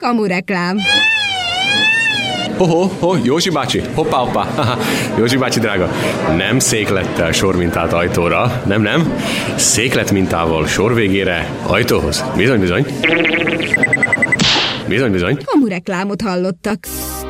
Kamureklám. Józsi bácsi, hoppá. Józsi bácsi drága, nem széklettel sormintált ajtóra, nem, székletmintával sor végére, ajtóhoz. Bizony. Kamureklámot hallottak.